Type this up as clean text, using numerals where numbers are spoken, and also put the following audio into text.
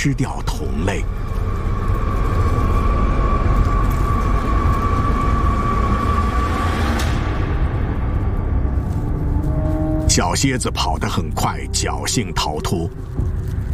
吃掉同类。小蝎子跑得很快，侥幸逃脱。